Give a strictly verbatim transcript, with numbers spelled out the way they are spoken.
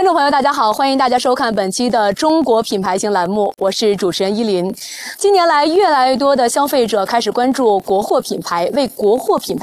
众朋友，大家好，欢迎大家收看本期的中国品牌行栏目，我是主持人依林。近年来，越来越多的消费者开始关注国货品牌，为国货品牌